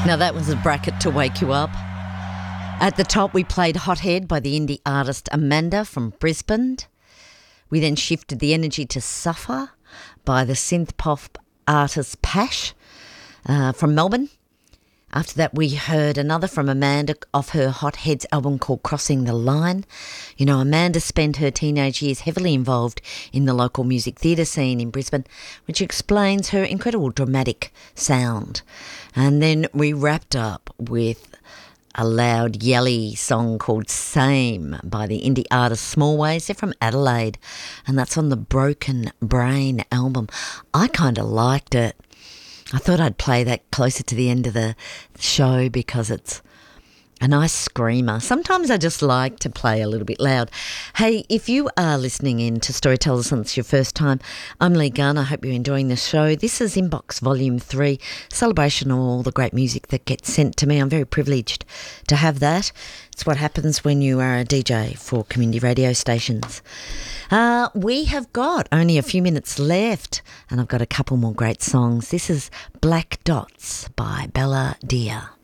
Now that was a bracket to wake you up. At the top, we played Hothead by the indie artist Amanda from Brisbane. We then shifted the energy to Suffer by the synth pop artist Pash from Melbourne. After that, we heard another from Amanda off her Hotheads album called Crossing the Line. You know, Amanda spent her teenage years heavily involved in the local music theatre scene in Brisbane, which explains her incredible dramatic sound. And then we wrapped up with a loud, yelly song called Same by the indie artist Smallways. They're from Adelaide, and that's on the Broken Brain album. I kind of liked it. I thought I'd play that closer to the end of the show because it's a nice screamer. Sometimes I just like to play a little bit loud. Hey, if you are listening in to Storytellers and it's your first time, I'm Lee Gunn. I hope you're enjoying the show. This is Inbox Volume 3, celebration of all the great music that gets sent to me. I'm very privileged to have that. It's what happens when you are a DJ for community radio stations. We have got only a few minutes left, and I've got a couple more great songs. This is Black Dots by Bella Deer.